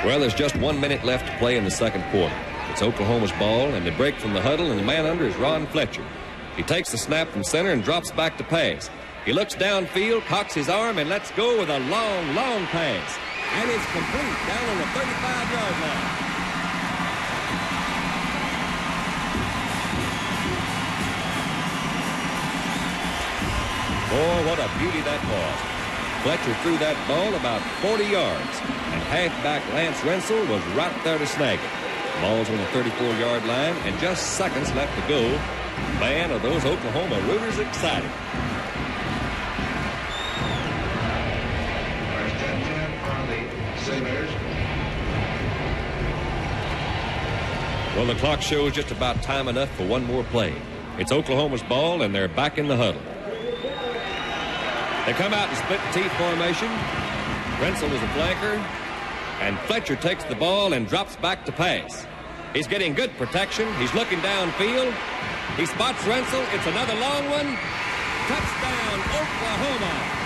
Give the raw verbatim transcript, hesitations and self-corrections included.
Well, there's just one minute left to play in the second quarter. It's Oklahoma's ball, and they break from the huddle, and the man under is Ron Fletcher. He takes the snap from center and drops back to pass. He looks downfield, cocks his arm, and lets go with a long, long pass. And it's complete down on the thirty-five-yard line. Oh, what a beauty that was. Fletcher threw that ball about forty yards, and halfback Lance Rensel was right there to snag it. Ball's on the thirty-four-yard line, and just seconds left to go. Man, are those Oklahoma rooters excited. First and ten on the Sailors. Well, the clock shows just about time enough for one more play. It's Oklahoma's ball, and they're back in the huddle. They come out in split T formation. Rensel is a flanker, and Fletcher takes the ball and drops back to pass. He's getting good protection. He's looking downfield. He spots Rensel. It's another long one. Touchdown, Oklahoma.